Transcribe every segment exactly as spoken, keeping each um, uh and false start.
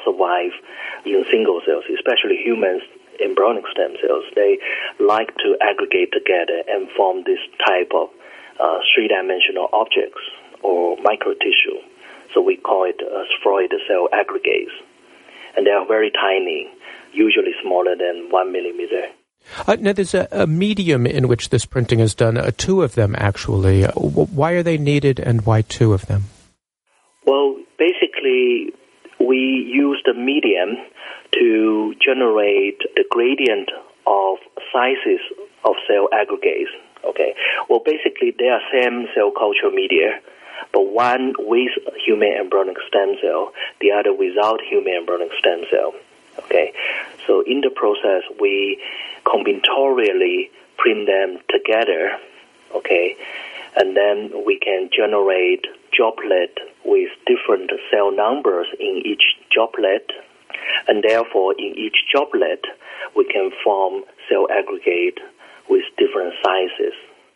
survive in single cells, especially humans embryonic stem cells. They like to aggregate together and form this type of uh, three-dimensional objects or microtissue. So we call it uh, spheroid cell aggregates. And they are very tiny, usually smaller than one millimeter. Uh, now, there's a, a medium in which this printing is done, uh, two of them actually. Uh, why are they needed and why two of them? Well, basically, we use the medium to generate the gradient of sizes of cell aggregates. Okay. Well, basically, they are same cell culture media, but one with human embryonic stem cell, the other without human embryonic stem cell. Okay. So in the process, we combinatorially print them together. Okay. And then we can generate droplet with different cell numbers in each droplet. And therefore, in each droplet, we can form cell aggregate with different sizes.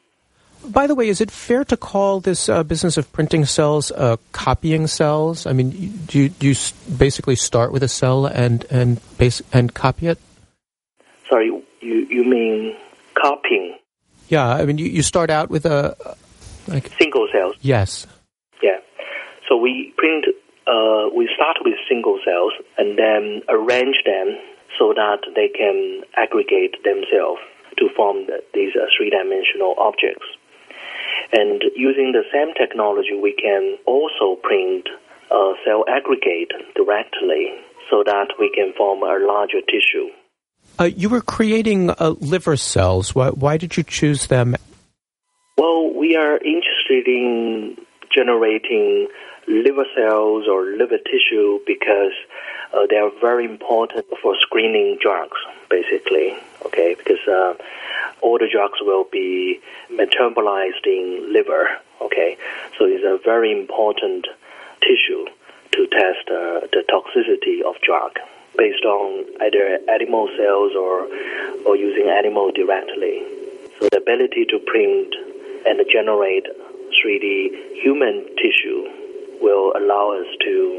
By the way, is it fair to call this uh, business of printing cells uh, copying cells? I mean, do you, do you basically start with a cell and and base and copy it? Sorry, you you mean copying? Yeah, I mean, you, you start out with a like single cells. Yes. Yeah. So we print. Uh, we start with single cells and then arrange them so that they can aggregate themselves to form the, these uh, three-dimensional objects. And using the same technology, we can also print a cell aggregate directly so that we can form a larger tissue. Uh, you were creating uh, liver cells. Why, why did you choose them? Well, we are interested in generating liver cells or liver tissue because uh, they are very important for screening drugs, basically, okay, because uh, all the drugs will be metabolized in liver, okay, so it's a very important tissue to test uh, the toxicity of drug based on either animal cells or, or using animal directly. So the ability to print and generate three D human tissue will allow us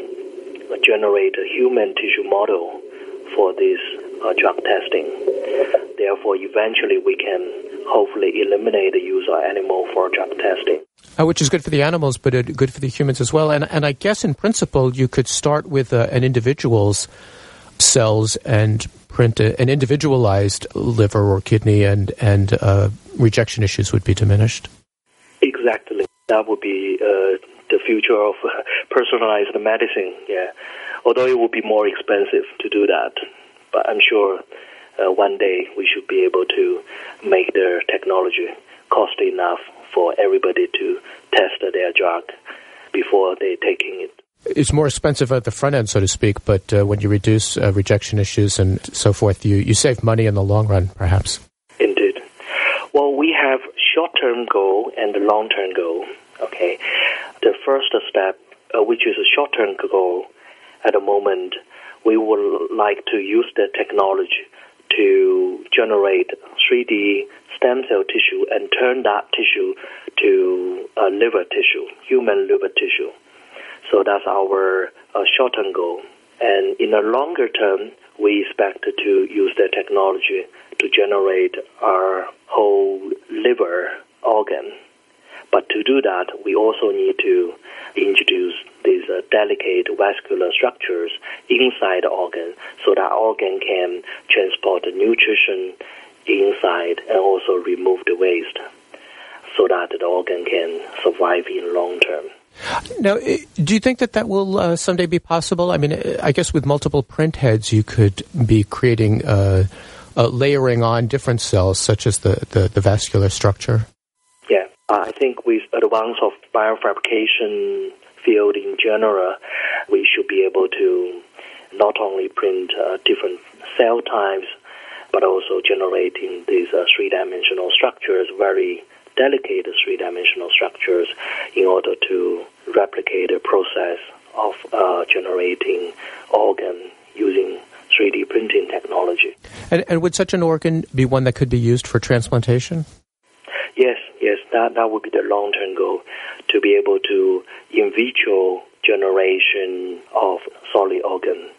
to generate a human tissue model for this uh, drug testing. Therefore, eventually we can hopefully eliminate the use of animal for drug testing. Uh, which is good for the animals, but uh, good for the humans as well. And and I guess in principle you could start with uh, an individual's cells and print a, an individualized liver or kidney, and and uh, rejection issues would be diminished. Exactly. That would be uh, the future of uh, personalized medicine, yeah. Although it will be more expensive to do that. But I'm sure uh, one day we should be able to make the technology cost enough for everybody to test their drug before they're taking it. It's more expensive at the front end, so to speak, but uh, when you reduce uh, rejection issues and so forth, you, you save money in the long run, perhaps. Indeed. Well, we have short-term goal and the long-term goal. Okay, the first step, uh, which is a short-term goal, at the moment, we would like to use the technology to generate three D stem cell tissue and turn that tissue to uh, liver tissue, human liver tissue. So that's our uh, short-term goal. And in the longer term, we expect to use the technology to generate our whole liver organ. But to do that, we also need to introduce these uh, delicate vascular structures inside the organ so that organ can transport the nutrition inside and also remove the waste so that the organ can survive in long term. Now, do you think that that will uh, someday be possible? I mean, I guess with multiple print heads, you could be creating, uh, uh, layering on different cells, such as the, the, the vascular structure. Yeah, uh, I think with advance of biofabrication field in general, we should be able to not only print uh, different cell types, but also generating these uh, three-dimensional structures, very delicate three-dimensional structures, in order to replicate the process of uh, generating organ using three D printing technology. And, and would such an organ be one that could be used for transplantation? Yes, yes, that, that would be the long-term goal, to be able to in vitro generation of solid organ